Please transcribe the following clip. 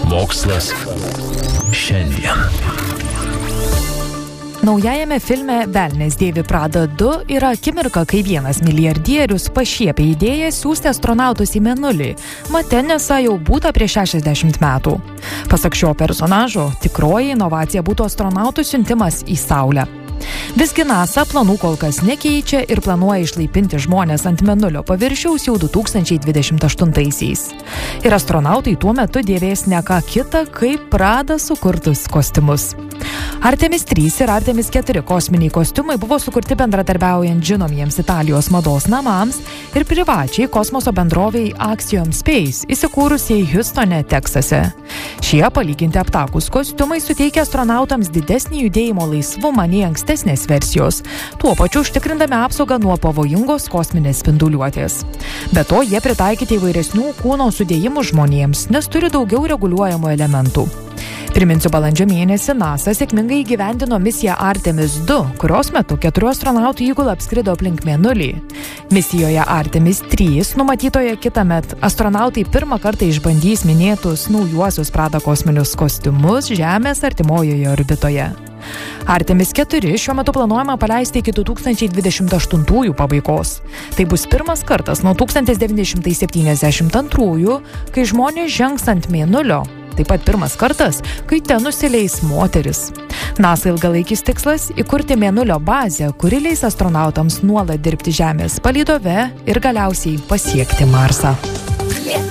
Mokslas šiandien. Naujajame filme Velnias dėvi Prada 2 yra akimirka, kai vienas milijardierius pašiepia idėją siųsti astronautus į Mėnulį, mat ten esą jau būta prieš 60 metų. Pasak šio personažo, tikroji inovacija būtų astronautų siuntimas į Saulę. Visgi NASA planų kol kas nekeičia ir planuoja išlaipinti žmones ant Mėnulio paviršiaus jau 2028-aisiais. Ir astronautai tuo metu dėvės ne ką kitą, kaip Prada sukurtus kostiumus. Artemis 3 ir Artemis 4 kosminiai kostiumai buvo sukurti bendradarbiaujant žinomiems Italijos mados namams ir privačiai kosmoso bendrovei Axiom Space, įsikūrusiai Houstone, Teksase. Šie palyginti aptakūs kostiumai suteikia astronautams didesnį judėjimo laisvumą nei ankstesnės versijos, tuo pačiu užtikrindami apsaugą nuo pavojingos kosminės spinduliuotės. Be to, jie pritaikyti įvairesnių kūno sudėjimų žmonėms, nes turi daugiau reguliuojamų elementų. Priminsiu, balandžio mėnesį NASA sėkmingai įgyvendino misiją Artemis 2, kurios metu 4 astronautų įgula apskrido aplink Mėnulį. Misijoje Artemis 3, numatytoje kitąmet, astronautai pirmą kartą išbandys minėtus naujuosius Prada kosminius kostiumus Žemės artimojoje orbitoje. Artemis 4 šiuo metu planuojama paleisti iki 2028 pabaigos. Tai bus pirmas kartas nuo 1972, kai žmonės žengs ant Mėnulio. Taip pat pirmas kartas, kai ten nusileis moteris. NASA ilgalaikis tikslas – įkurti Mėnulio bazę, kuri leis astronautams nuolat dirbti Žemės palydove ir galiausiai pasiekti Marsą.